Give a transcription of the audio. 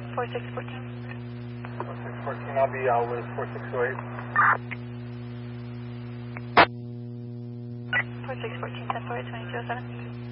4614. 4614, I'll be out with 4608. 4614, 10 4 8 2007.